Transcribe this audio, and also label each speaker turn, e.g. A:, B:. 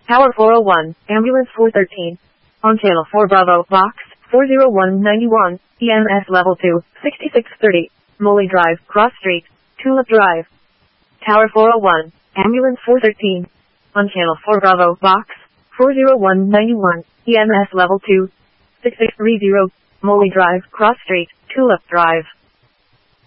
A: Tower 401, Ambulance 413. On Channel 4 Bravo, Box 40191, EMS Level 2, 6630, Molly Drive, Cross Street, Tulip Drive. Tower 401, Ambulance 413. On Channel 4 Bravo, Box 40191, EMS Level 2, 6630, Molly Drive, Cross Street, Tulip Drive.